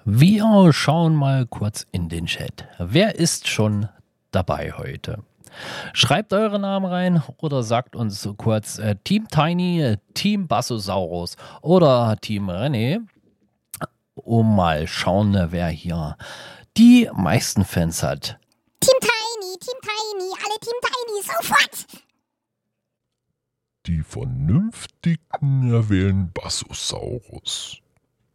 Wir schauen mal kurz in den Chat. Wer ist schon dabei heute? Schreibt eure Namen rein oder sagt uns so kurz Team Tiny, Team Bassosaurus oder Team René, um mal schauen, wer hier die meisten Fans hat. Team Tiny, alle Team Tiny, sofort! Die Vernünftigen erwählen Bassosaurus.